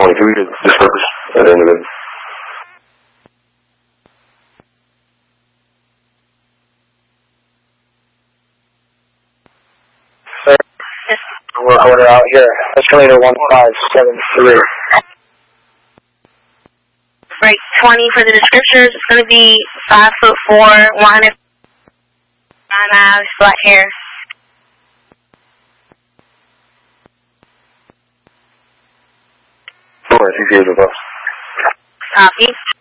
22 to disperse at the end of it. Order out here. Escalator 1573. Break 20 for the descriptors. It's going to be 5'4", 109 miles, black hair. Alright, CCA with us. Copy.